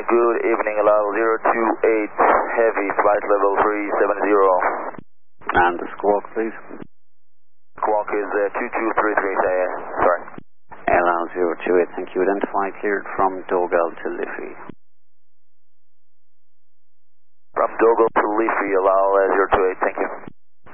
good evening, allow 028, heavy, flight level 370. And the squawk, please. Squawk is 2233, sorry. Allow 028, thank you. Identify cleared from Dogal to Liffey. From Dogal to Liffey, allow 028, thank you.